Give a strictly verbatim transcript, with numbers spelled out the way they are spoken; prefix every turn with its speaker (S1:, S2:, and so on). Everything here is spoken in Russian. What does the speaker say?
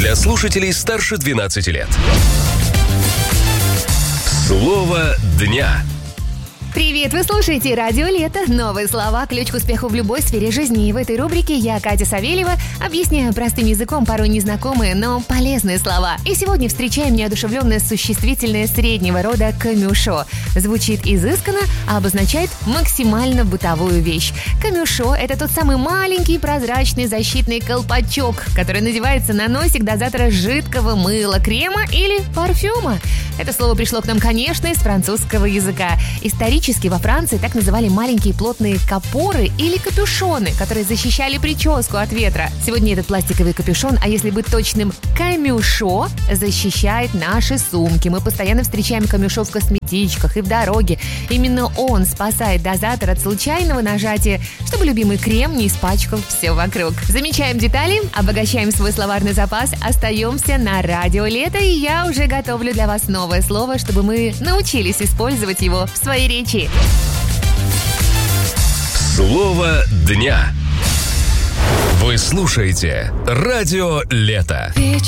S1: для слушателей старше двенадцати лет. Слово дня.
S2: Привет, вы слушаете «Радио Лето». Новые слова, ключ к успеху в любой сфере жизни. И в этой рубрике я, Катя Савельева, объясняю простым языком порой незнакомые, но полезные слова. И сегодня встречаем неодушевленное существительное среднего рода «камюшо». Звучит изысканно, а обозначает максимально бытовую вещь. Камюшо – это тот самый маленький прозрачный защитный колпачок, который надевается на носик дозатора жидкого мыла, крема или парфюма. Это слово пришло к нам, конечно, из французского языка. Исторически во Франции так называли маленькие плотные капоры или капюшоны, которые защищали прическу от ветра. Сегодня этот пластиковый капюшон, а если быть точным, камюшо, защищает наши сумки. Мы постоянно встречаем камюшо в косметичках и в дороге. Именно он спасает дозатор от случайного нажатия, чтобы любимый крем не испачкал все вокруг. Замечаем детали, обогащаем свой словарный запас, остаемся на радио Лето, и я уже готовлю для вас новое слово, чтобы мы научились использовать его в своей речи.
S1: Слово дня. Вы слушаете «Радио Лето».